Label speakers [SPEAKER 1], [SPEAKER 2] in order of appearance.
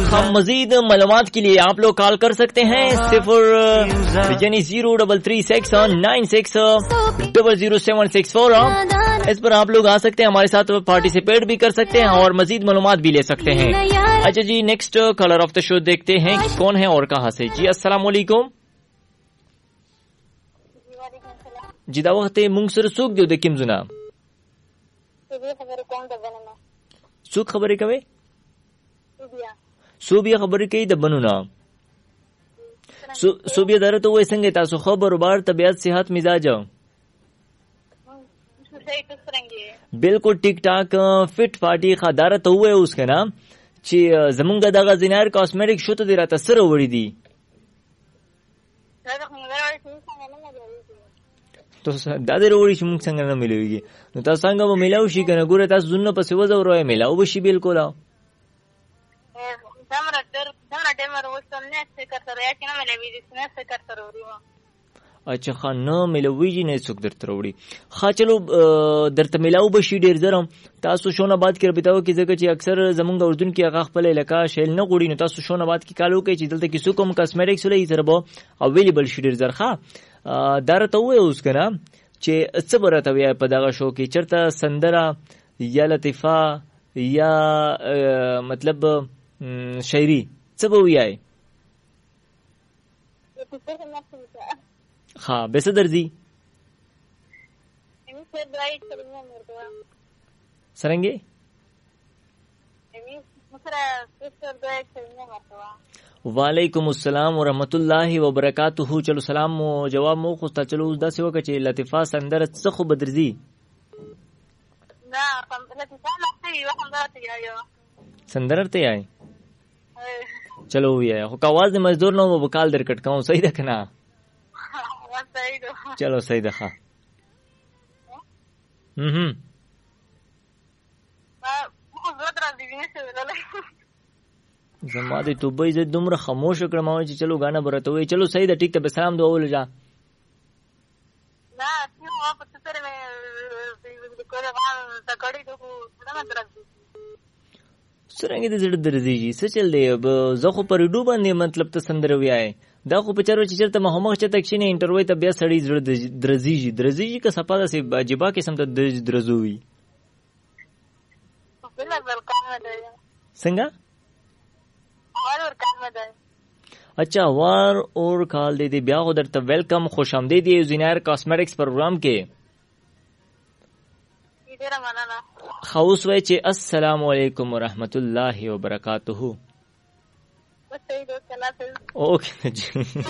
[SPEAKER 1] हम मजीद मालूमात के लिए आप लोग कॉल कर सकते हैं 03369960076 इस पर आप लोग आ सकते हैं, हमारे साथ पार्टिसिपेट भी कर सकते हैं और मजीद मालूमात भी ले सकते हैं। अच्छा जी, next colour of the show देखते हैं कौन है और कहाँ से। जी अस्सलाम वालेकुम जी, दा वक्त मुंग सर सूख दो दे किम जुना सूख खबरें कवे सूबिया खबरें कई दबनु ना सूबिया दर तो वो संगे तासु खबर बार तबियत सेहत मिजाज बिल्कुल टिक टाक फिट पार्टी खादार तो हुए उसके नाम ची जमुंगा दागा जिनार कॉस्मेटिक शुत दे रहा सर वड़ी दी तो दादे रोड़ी मुंग संग न मिलेगी तो ता संग वो मिलाऊ शी कने गुरे तास जुन्न पसे वजो रोए मिलाऊ बशी बिल्कुल आओ अच्छा खा न मिलवी जी ने सुख दर तरोड़ी खा चलो दर त मिलाऊ बशी ډیر زرم تاسو شونه بعد کې بتاو کې ځکه چې اکثر زمونږ اردن کې هغه خپل علاقہ شیل نه غوړي نو تاسو شونه بعد کې کالو کې چې دلته کې سو کوم کاسمیټکس ولې سره به اویلیبل شي ډیر زر ښه درته وې اوس کنه چې څه برته وي په دغه شو کې چرته سندره یا لطیفه یا مطلب شاعری څه به وایي ها بس درځي سرنګي وعلیکم السلام ورحمت الله وبرکاتہ چلو سلام مو جواب مو خو چلو داسې وکړه چې لطیفه سندر څه خو بدرځي سندرته یای چلو ویا خو کاواز مزدور نو وکال در کټ کاو صحیح ده کنه چلو صحیح ده ښه زما دې توبې زه دومره خاموش کړم چې چلو غانا برته وي چلو صحیح ده ټیک ته سلام دو اول جا سرنګ دې زړه درځي څه چل دی زه خو پر ډو باندې مطلب ته سندره ویای دا خو په چارو چې چرته محمد چته کښینه انټرویو ته بیا سړی زړه درځي که صفاده سي واجبہ کې سم ته درځوي څنګه अच्छा वार और कॉल दे दी ब्याह उधर तब वेलकम खुश आमदीद ये ज़िनार कॉस्मेटिक्स प्रोग्राम के खाउस वेचे अस्सलाम वालेकुम व रहमतुल्लाहि व बरकातुहू ओके जी